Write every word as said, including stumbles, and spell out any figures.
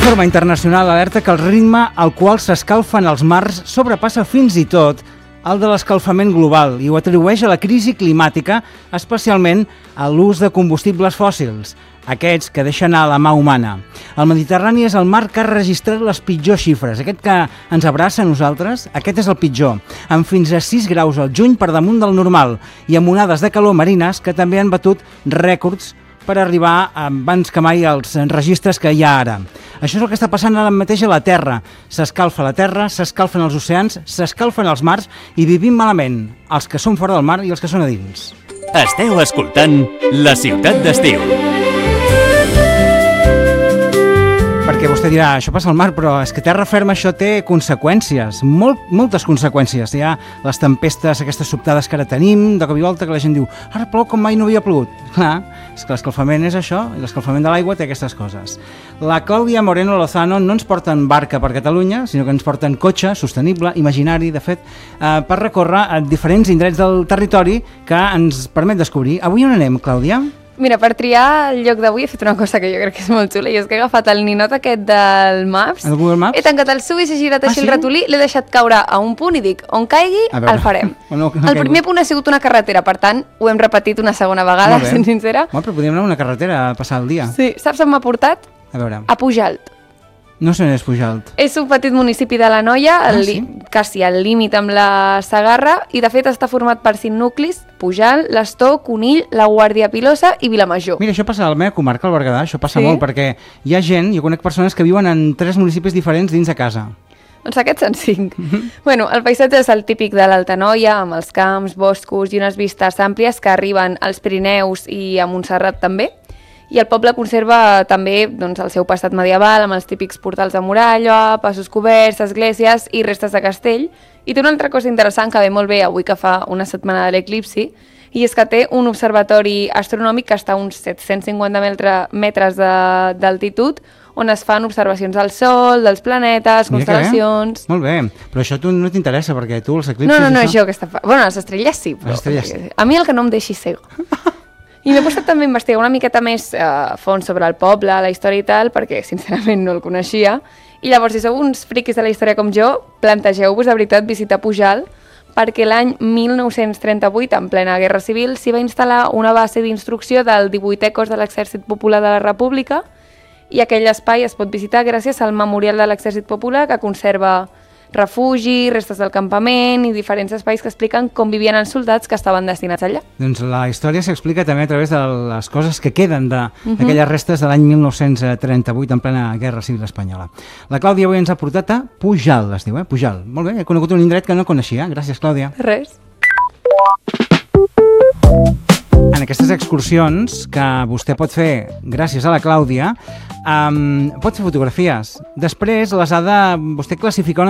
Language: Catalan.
norma internacional alerta que el ritme al qual s'escalfen els mars sobrepassa fins i tot el de l'escalfament global i ho atribueix a la crisi climàtica, especialment a l'ús de combustibles fòssils, aquests que deixen a la mà humana. El Mediterrani és el mar que ha registrat les pitjors xifres. Aquest que ens abraça a nosaltres, aquest és el pitjor, amb fins a sis graus al juny per damunt del normal i amb onades de calor marines que també han batut rècords per arribar abans que mai als registres que hi ha ara. Això és el que està passant ara mateix a la Terra. S'escalfa la Terra, s'escalfen els oceans, s'escalfen els mars i vivim malament, els que són fora del mar i els que són a dins. Esteu escoltant La Ciutat d'Estiu. Perquè vostè dirà, això passa al mar, però és que terra ferma això té conseqüències, molt, moltes conseqüències. Hi ha les tempestes, aquestes sobtades que ara tenim, de cop i volta que la gent diu, ara plou com mai no havia plogut. Clar, és que l'escalfament és això, i l'escalfament de l'aigua té aquestes coses. La Clàudia Moreno Lozano no ens porta en barca per Catalunya, sinó que ens porta en cotxe sostenible, imaginari, de fet, eh, per recórrer a diferents indrets del territori que ens permet descobrir. Avui on anem, Clàudia? Mira, per triar el lloc d'avui he fet una cosa que jo crec que és molt xula i és que he agafat el ninot aquest del Maps, el Google Maps? he tancat el sub i s'ha girat ah, així sí? el ratolí, l'he deixat caure a un punt i dic, on caigui, el farem. no, no el primer punt ha sigut una carretera, per tant, ho hem repetit una segona vegada, sent sincera. Molt, però podríem anar a una carretera a passar el dia. Sí, saps on m'ha portat? A veure. A Pujalt. No sé on és Pujalt. És un petit municipi de l'Anoia, ah, sí? quasi al límit amb la Segarra, i de fet està format per cinc nuclis, Pujalt, l'Astor, Conill, la Guàrdia Pilosa i Vilamajor. Mira, això passa a la meva comarca, al Berguedà, això passa sí? molt, perquè hi ha gent, jo conec persones que viuen en tres municipis diferents dins de casa. Doncs aquests són cinc. Bueno, el paisatge és el típic de l'Alta Anoia, amb els camps, boscos i unes vistes àmplies que arriben als Pirineus i a Montserrat també. I el poble conserva també doncs, el seu passat medieval amb els típics portals de muralla, passos coberts, esglésies i restes de castell. I té una altra cosa interessant que ve molt bé avui que fa una setmana de l'eclipsi, i és que té un observatori astronòmic que està a uns set-cents cinquanta metres d'altitud, on es fan observacions del Sol, dels planetes, Mira constel·lacions... Molt bé, però això a tu no t'interessa, perquè tu els eclipsis... No, no, no, això... jo aquesta... Bueno, les estrelles sí, però... Les estrelles sí. A mi el que no em deixi cega. I m'he posat també a investigar una miqueta més eh, fons sobre el poble, la història i tal, perquè sincerament no el coneixia. I llavors, si sou uns friquis de la història com jo, plantegeu-vos de veritat visitar Pujalt, perquè l'any mil nou-cents trenta-vuit, en plena Guerra Civil, s'hi va instal·lar una base d'instrucció del divuitè Cos de l'Exèrcit Popular de la República, i aquell espai es pot visitar gràcies al Memorial de l'Exèrcit Popular, que conserva refugi, restes del campament i diferents espais que expliquen com vivien els soldats que estaven destinats allà. Doncs la història s'explica també a través de les coses que queden d'aquelles Uh-huh. uh-huh. restes de l'any mil nou-cents trenta-vuit en plena Guerra Civil Espanyola. La Clàudia avui ens ha portat a Pujalt, es diu, eh? Pujalt. Molt bé, he conegut un indret que no coneixia. Gràcies, Clàudia. Res. En aquestes excursions que vostè pot fer gràcies a la Clàudia, um, pot fer fotografies. Després les ha de vostè classificar